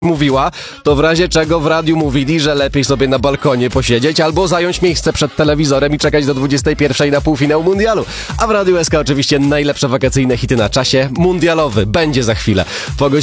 mówiła, to w razie czego w radiu mówili, że lepiej sobie na balkonie posiedzieć albo zająć miejsce przed telewizorem i czekać do 21 na półfinał mundialu. A w Radiu SK oczywiście najlepsze wakacyjne hity na czasie mundialowy. Będzie za chwilę. Po